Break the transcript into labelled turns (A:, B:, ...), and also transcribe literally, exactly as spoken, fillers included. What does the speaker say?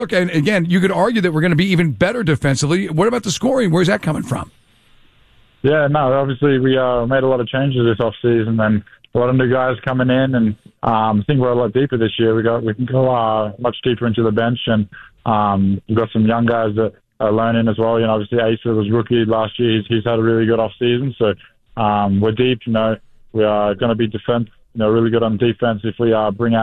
A: Okay, and again, you could argue that we're going to be even better defensively. What about the scoring? Where's that coming from?
B: Yeah, no, obviously we uh, made a lot of changes this offseason and a lot of new guys coming in, and um, I think we're a lot deeper this year. We got we can go uh, much deeper into the bench, and um, we've got some young guys that are learning as well. You know, obviously Asa was rookie last year. He's, he's had a really good offseason, so um, we're deep. You know, we are going to be defense, you know, really good on defense if we uh, bring out